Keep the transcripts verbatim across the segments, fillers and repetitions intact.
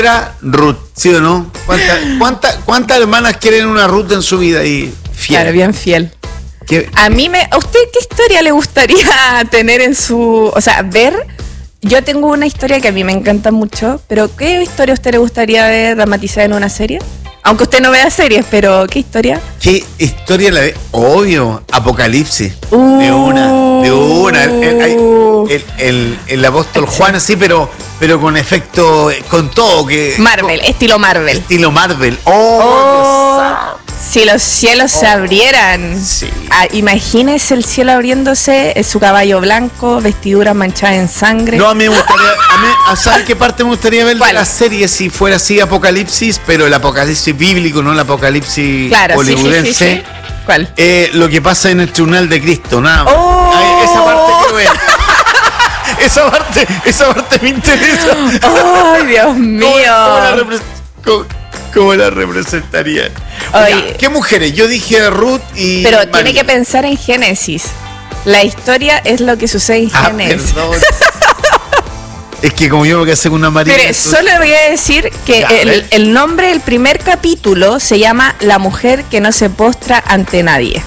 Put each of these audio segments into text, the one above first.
Era Ruth, ¿sí o no? ¿Cuántas cuánta, cuántas hermanas quieren una Ruth en su vida? Y fiel. Claro, bien fiel. ¿Qué? A mí me... ¿A usted qué historia le gustaría tener en su... O sea, ver... Yo tengo una historia que a mí me encanta mucho, pero ¿qué historia a usted le gustaría ver dramatizada en una serie? Aunque usted no vea series, pero ¿qué historia? ¿Qué historia la ve? Obvio, Apocalipsis. Uh, de una, de una. El, el, el, el, el apóstol Juan, así, pero, pero con efecto, con todo. que Marvel, con, estilo Marvel. Estilo Marvel. Oh, oh si los cielos oh, se abrieran. Sí. Ah, imagínese el cielo abriéndose, su caballo blanco, vestidura manchada en sangre. No, a mí me gustaría, a mí, ¿sabes qué parte me gustaría ver de la serie si fuera así Apocalipsis, pero el Apocalipsis bíblico, no el Apocalipsis claro, hollywoodense? Sí, sí, sí, sí. ¿Cuál? Eh, lo que pasa en el tribunal de Cristo, nada más. Oh. Ay, esa parte quiero ver. esa parte, esa parte me interesa. Ay, Dios mío. ¿Cómo, cómo, la, repre- cómo, cómo la representaría? Oiga, ¿qué mujeres? Yo dije Ruth y pero María. Tiene que pensar en Génesis. La historia es lo que sucede en ah, Génesis. Perdón. Es que como yo me casé con una María. Mire, entonces... solo voy a decir que el, el nombre del primer capítulo se llama La mujer que no se postra ante nadie.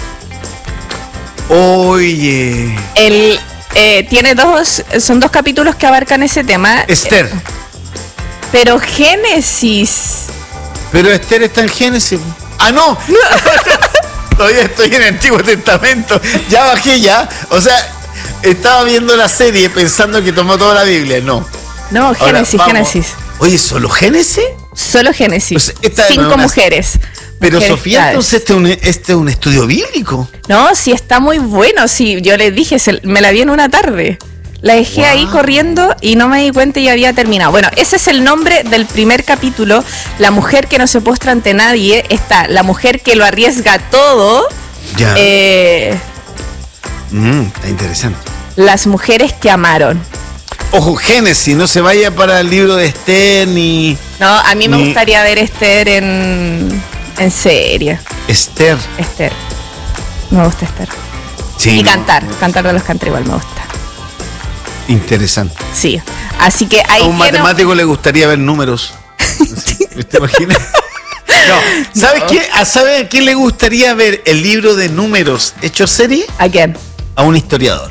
Oye. El eh, tiene dos, son dos capítulos que abarcan ese tema. Esther. Pero Génesis. Pero Esther está en Génesis. Ah, no. Todavía estoy en el Antiguo Testamento. Ya bajé ya. O sea, estaba viendo la serie pensando que tomó toda la Biblia. No. No, Génesis, Ahora, Génesis. Oye, ¿solo Génesis? Solo Génesis. O sea, Cinco una... mujeres. Pero mujeres Sofía, claves. Entonces este es, un, este es un estudio bíblico. No, sí está muy bueno. Sí, yo les dije, se, me la vi en una tarde. La dejé wow. ahí corriendo y no me di cuenta y había terminado. Bueno, ese es el nombre del primer capítulo. La mujer que no se postra ante nadie. Está la mujer que lo arriesga todo. Ya. Eh, mm, está interesante. Las mujeres que amaron. Ojo, Génesis, no se vaya para el libro de Esther ni... No, a mí me ni... gustaría ver Esther en, en serie. Esther. Esther. Me gusta Esther. Sí, y no, cantar, no. cantar de los cantos igual me gusta. Interesante. Sí, así que hay a un matemático no... le gustaría ver números. ¿Te imaginas? No, ¿sabes no. qué? ¿A sabe a quién le gustaría ver el libro de números hecho serie? ¿A quién? A un historiador.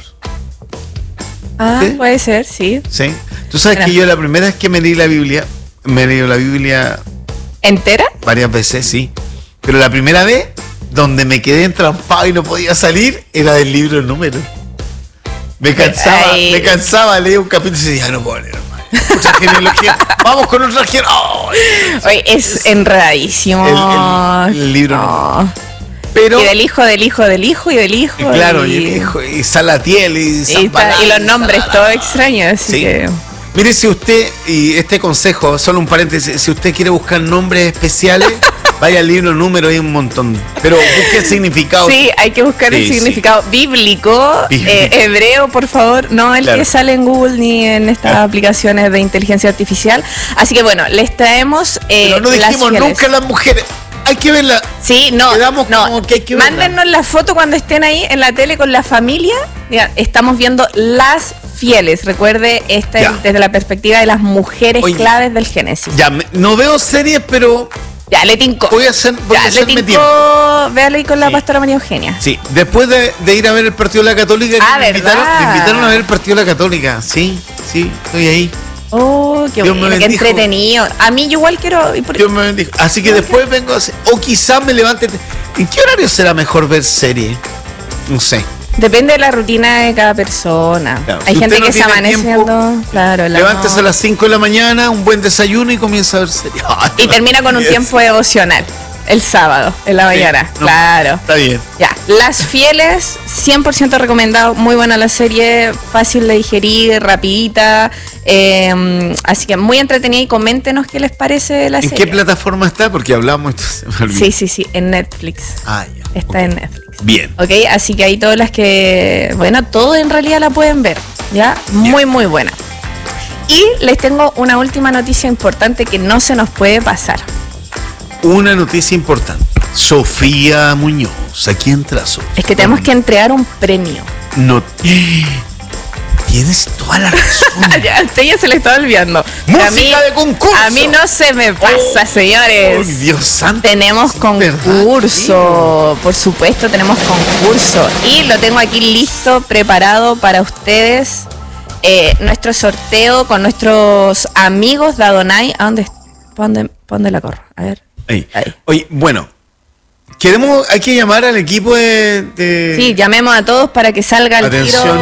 Ah, ¿sí? Puede ser, sí. Sí. Tú sabes bueno. que yo la primera vez que me leí la Biblia, me leí la Biblia... ¿Entera? Varias veces, sí. Pero la primera vez, donde me quedé entrampado y no podía salir, era del libro de números. Me cansaba, Ay. me cansaba leer un capítulo y decía, no puedo leer más. Mucha genealogía. Vamos con otra genealogía. Oh, Oye, es, es enredadísimo. El, el, el libro no. no. Pero, y del hijo, del hijo, del hijo y del hijo. Y claro, y, y el hijo, y Salatiel, y y, ta, y los nombres, todo extraño. Así sí. que... Mire, si usted, y este consejo, solo un paréntesis, si usted quiere buscar nombres especiales, vaya al libro número, hay un montón. Pero busque el significado. Sí, hay que buscar sí, el significado sí. bíblico, bíblico. Eh, hebreo, por favor, no el claro. que sale en Google ni en estas claro. aplicaciones de inteligencia artificial. Así que bueno, les traemos eh, Pero no dijimos las nunca las mujeres. Hay que verla. Sí, no, Quedamos no. Como que hay que verla. Mándennos la foto cuando estén ahí en la tele con la familia. Mira, estamos viendo Las Fieles. Recuerde, esta es desde la perspectiva de las mujeres Oye, claves del Génesis. Ya, me, no veo series, pero... Ya, le tincó. Voy a hacer, voy ya, a hacerme le tincó. Véale con la sí. pastora María Eugenia. Sí, después de, de ir a ver el partido de la Católica, ah, me, invitaron, me invitaron a ver el partido de la Católica. Sí, sí, estoy ahí. Oh, qué Dios bueno, qué entretenido. A mí yo igual quiero... Por... Dios me bendijo. Así que después vengo a hacer, o quizás me levante... ¿En qué horario será mejor ver serie? No sé. Depende de la rutina de cada persona. Claro, Hay si gente no que se amanece viendo... Claro, levántese a las cinco de la mañana, un buen desayuno y comienza a ver serie. Ay, y termina con un yes. tiempo devocional. El sábado, en la mañana, sí, no, claro. Está bien. Ya, Las Fieles, cien por ciento recomendado, muy buena la serie, fácil de digerir, rapidita, eh, así que muy entretenida y coméntenos qué les parece la ¿En serie. ¿En qué plataforma está? Porque hablamos, entonces me olvidé. Sí, sí, sí, en Netflix. Ah, ya. Está okay. en Netflix. Bien. Ok, así que ahí todas las que, bueno, todo en realidad la pueden ver, ¿ya? Muy, yeah. muy buena. Y les tengo una última noticia importante que no se nos puede pasar. Una noticia importante. Sofía Muñoz, aquí en Trazo. Es que tenemos que entregar un premio. No. tienes toda la razón. Ya, a usted ya se le está olvidando. Música a mí, de concurso. A mí no se me pasa, oh, señores. Oh, Dios santo. Tenemos concurso. ¿Verdad? Por supuesto, tenemos concurso. Y lo tengo aquí listo, preparado para ustedes. Eh, nuestro sorteo con nuestros amigos de Adonai. ¿A dónde? ¿Dónde, dónde la corro? A ver. Ahí. Ahí. Oye, bueno. Queremos, hay que llamar al equipo de, de... Sí, llamemos a todos para que salga el Atención. tiro.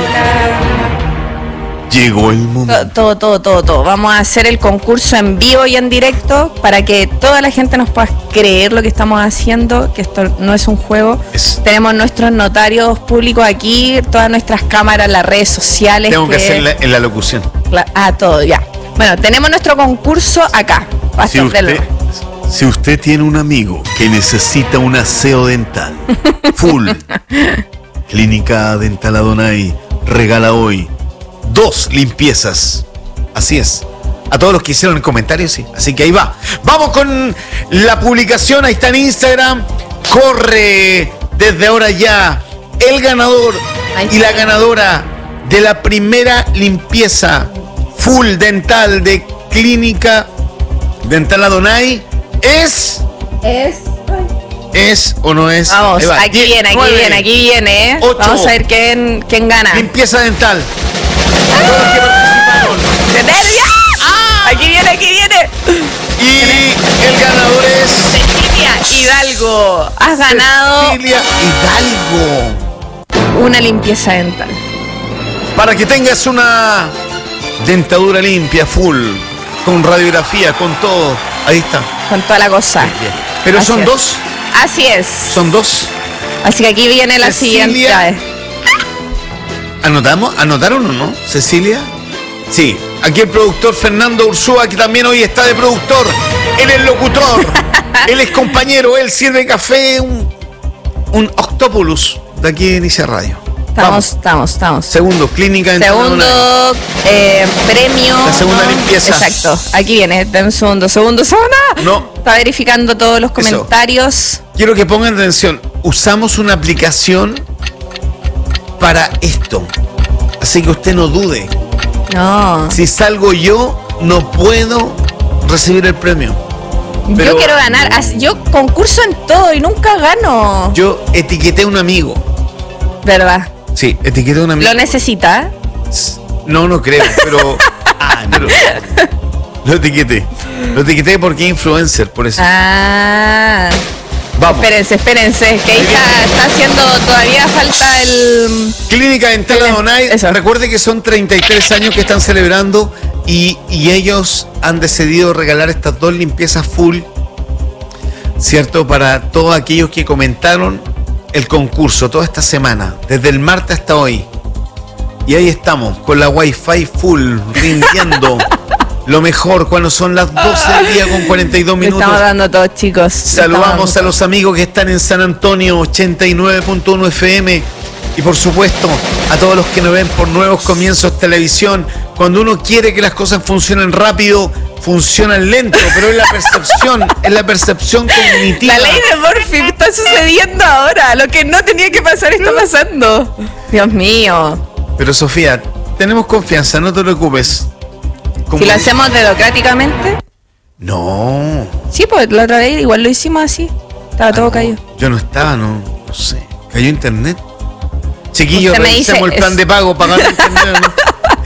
Llegó el momento. Todo, todo, todo, todo. Vamos a hacer el concurso en vivo y en directo para que toda la gente nos pueda creer lo que estamos haciendo, que esto no es un juego. Es... Tenemos nuestros notarios públicos aquí, todas nuestras cámaras, las redes sociales. Tengo que, que hacer la, en la locución. La, ah, todo, ya. Bueno, tenemos nuestro concurso acá. Si usted, si usted tiene un amigo que necesita un aseo dental full, Clínica Dental Adonai regala hoy dos limpiezas. Así es. A todos los que hicieron el comentario, sí. Así que ahí va. Vamos con la publicación. Ahí está en Instagram. Corre desde ahora ya el ganador y la ganadora de la primera limpieza full dental de Clínica Dental Adonai es... Es... ¿Es o no es? Vamos, va. aquí diez, viene, aquí nueve, viene, aquí viene. ¿eh? ocho, Vamos a ver quién, quién gana. Limpieza dental. Todos los que participaron. ¡Ah! Aquí viene, aquí viene. Y el ganador es... Cecilia Hidalgo. Has ganado... Cecilia Hidalgo. Una limpieza dental. Para que tengas una dentadura limpia, full, con radiografía, con todo. Ahí está. Con toda la cosa. Bien, bien. Pero Así son es. dos. Así es. Son dos. Así que aquí viene la Cecilia, siguiente. ¿Anotamos? ¿Anotaron o no? ¿Cecilia? Sí. Aquí el productor Fernando Ursúa, que también hoy está de productor. Él es locutor. Él es compañero. Él sirve café. Un, un octopulus de aquí de Inicia Radio. Estamos, Vamos. estamos, estamos. Segundo, Clínica Dental. Segundo, eh, premio. La segunda no, limpieza. Exacto. Aquí viene. Dame un segundo. Segundo, segundo. No. Está verificando todos los comentarios. Eso. Quiero que pongan atención. Usamos una aplicación para esto. Así que usted no dude. No. Si salgo yo, no puedo recibir el premio. Pero yo quiero ganar. Yo concurso en todo y nunca gano. Yo etiqueté a un amigo. ¿Verdad? Sí, etiqueté a un amigo. ¿Lo necesita? No, no creo, pero... ah, no, lo etiqueté. Lo etiqueté porque es influencer, por eso. Ah. Vamos. Espérense, espérense, que ahí está, está haciendo, todavía falta el... Clínica Dental Adonai. Recuerde que son treinta y tres años que están celebrando y, y ellos han decidido regalar estas dos limpiezas full, ¿cierto? Para todos aquellos que comentaron el concurso toda esta semana, desde el martes hasta hoy. Y ahí estamos, con la Wi-Fi full, rindiendo lo mejor cuando son las doce del día con cuarenta y dos minutos. Estamos dando todos, chicos. Saludamos a los amigos que están en San Antonio, ochenta y nueve punto uno F M. Y por supuesto, a todos los que nos ven por Nuevos Comienzos Televisión. Cuando uno quiere que las cosas funcionen rápido, funcionan lento, pero es la percepción, es la percepción cognitiva. La ley de Murphy está sucediendo ahora. Lo que no tenía que pasar está pasando. Dios mío. Pero Sofía, tenemos confianza, no te preocupes. Como si lo hacemos democráticamente. No. Sí, pues la otra vez igual lo hicimos así. Estaba ah, todo no, caído. Yo no estaba, no, no sé. Cayó internet. Chiquillos, revisemos el plan es... de pago, pagar internet, ¿no?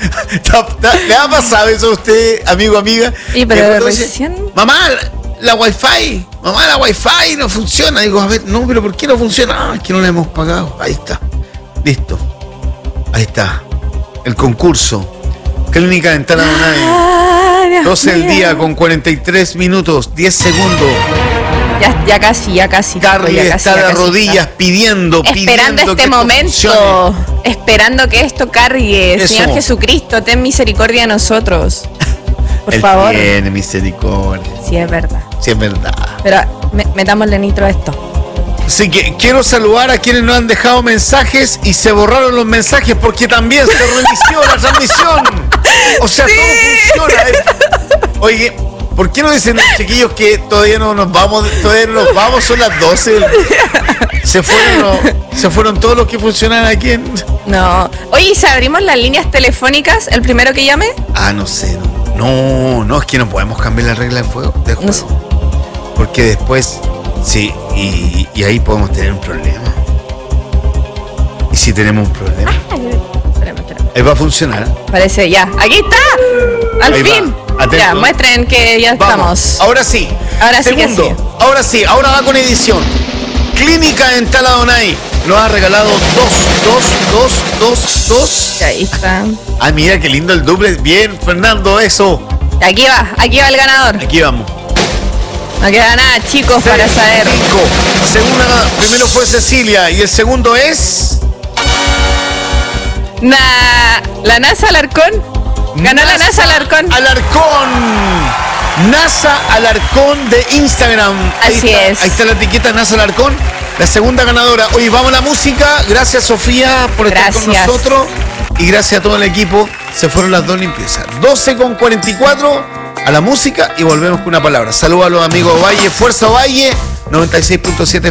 ¿Le ha pasado eso a usted, amigo, amiga? Sí, pero recién... Dice, mamá, la Wi-Fi, mamá, la Wi-Fi no funciona. Digo, a ver, no, pero ¿por qué no funciona? Ah, es que no la hemos pagado. Ahí está. Listo. Ahí está. El concurso. Clínica Dental Adonai. doce del día con cuarenta y tres minutos, diez segundos. Ya, ya casi, ya casi. Carly ya está casi, de ya rodillas casi pidiendo, esperando pidiendo este que momento, funcione. Esperando que esto cargue. Eso. Señor Jesucristo, ten misericordia de nosotros. Por Él favor. Tiene misericordia. Sí, es verdad. Sí, es verdad. Pero me, metámosle nitro a esto. Así que quiero saludar a quienes nos han dejado mensajes y se borraron los mensajes porque también se reinició la transmisión. O sea, sí. Todo funciona. Oye, ¿por qué no dicen los chiquillos que todavía no nos vamos? Todavía no nos vamos, son las doce. Se fueron, se fueron todos los que funcionan aquí en... No. Oye, ¿y si abrimos las líneas telefónicas, el primero que llame? Ah, no sé, no. No, no, es que no podemos cambiar la regla del juego, del juego. No sé. Porque después, sí, y, y ahí podemos tener un problema. ¿Y si tenemos un problema? Ah, espérame, espérame. Ahí va a funcionar. Parece ya. ¡Aquí está! ¡Al Ahí fin! va. Atento. Ya, muestren que ya Vamos. estamos. Ahora sí. Ahora sí que Segundo, sí. ahora sí, ahora va con edición. Clínica Dental Adonai nos ha regalado dos, dos, dos, dos, dos. Y ahí está. Ah, mira qué lindo el doble. Bien, Fernando, eso. Aquí va, aquí va el ganador. Aquí vamos. No queda nada, chicos, para saber. Cinco. Segunda, primero fue Cecilia y el segundo es. Na, la NASA Alarcón. Ganó la NASA Alarcón. Alarcón. NASA Alarcón de Instagram. Así ahí está, es. Ahí está la etiqueta NASA Alarcón. La segunda ganadora. Oye, vamos a la música. Gracias, Sofía, por estar Gracias. con nosotros. Y gracias a todo el equipo. Se fueron las dos limpiezas. doce con cuarenta y cuatro a la música y volvemos con una palabra. Saludos a los amigos Valle. Fuerza Valle. noventa y seis punto siete